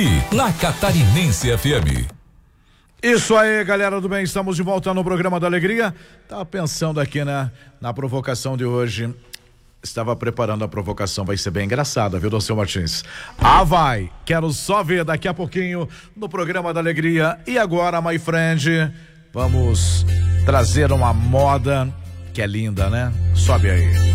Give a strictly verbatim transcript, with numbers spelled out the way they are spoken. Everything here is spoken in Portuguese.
Na Catarinense F M. Isso aí, galera do bem, estamos de volta no programa da Alegria. Tava pensando aqui, né, na provocação de hoje. Estava preparando a provocação, vai ser bem engraçada, viu, Dr. Martins? Ah, vai, quero só ver daqui a pouquinho no programa da Alegria. E agora, my friend, vamos trazer uma moda que é linda, né? Sobe aí.